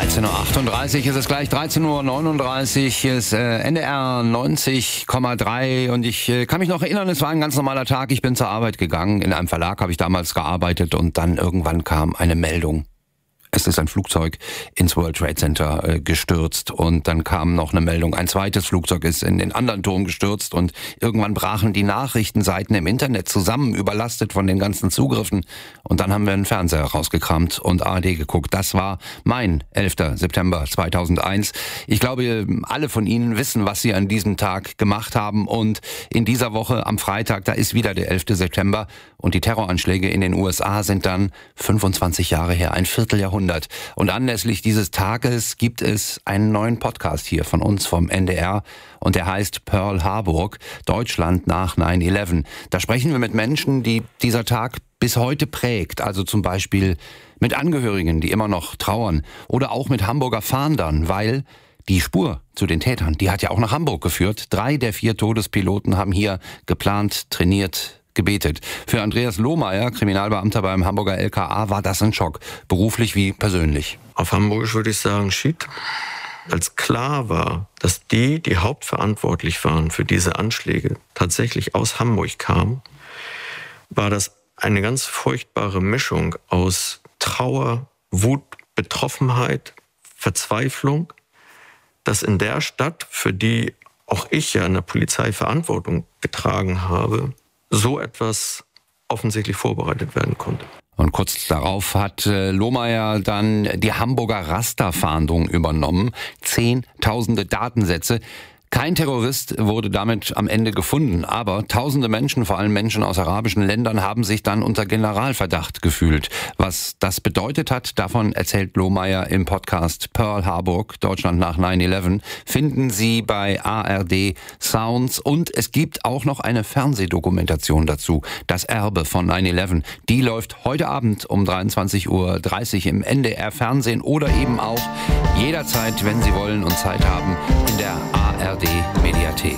13.38 Uhr ist es gleich, 13.39 Uhr ist NDR 90,3 und ich kann mich noch erinnern, es war ein ganz normaler Tag. Ich bin zur Arbeit gegangen, in einem Verlag habe ich damals gearbeitet und dann irgendwann kam eine Meldung. Es ist ein Flugzeug ins World Trade Center gestürzt und dann kam noch eine Meldung, ein zweites Flugzeug ist in den anderen Turm gestürzt und irgendwann brachen die Nachrichtenseiten im Internet zusammen, überlastet von den ganzen Zugriffen und dann haben wir einen Fernseher rausgekramt und ARD geguckt. Das war mein 11. September 2001. Ich glaube, alle von Ihnen wissen, was Sie an diesem Tag gemacht haben und in dieser Woche am Freitag, da ist wieder der 11. September und die Terroranschläge in den USA sind dann 25 Jahre her, ein Vierteljahrhundert. Und anlässlich dieses Tages gibt es einen neuen Podcast hier von uns vom NDR und der heißt Pearl Harbor, Deutschland nach 9/11. Da sprechen wir mit Menschen, die dieser Tag bis heute prägt, also zum Beispiel mit Angehörigen, die immer noch trauern oder auch mit Hamburger Fahndern, weil die Spur zu den Tätern, die hat ja auch nach Hamburg geführt. 3 der 4 Todespiloten haben hier geplant, trainiert, gebetet. Für Andreas Lohmeier, Kriminalbeamter beim Hamburger LKA, war das ein Schock, beruflich wie persönlich. Auf Hamburgisch würde ich sagen, shit. Als klar war, dass die hauptverantwortlich waren für diese Anschläge, tatsächlich aus Hamburg kamen, war das eine ganz furchtbare Mischung aus Trauer, Wut, Betroffenheit, Verzweiflung, dass in der Stadt, für die auch ich ja in der Polizei Verantwortung getragen habe, so etwas offensichtlich vorbereitet werden konnte. Und kurz darauf hat Lohmeier dann die Hamburger Rasterfahndung übernommen. Zehntausende Datensätze. Kein Terrorist wurde damit am Ende gefunden, aber tausende Menschen, vor allem Menschen aus arabischen Ländern, haben sich dann unter Generalverdacht gefühlt. Was das bedeutet hat, davon erzählt Lohmeier im Podcast Pearl Harbor, Deutschland nach 9/11, finden Sie bei ARD Sounds und es gibt auch noch eine Fernsehdokumentation dazu, das Erbe von 9/11. Die läuft heute Abend um 23.30 Uhr im NDR Fernsehen oder eben auch jederzeit, wenn Sie wollen und Zeit haben, in der ARD Mediathek.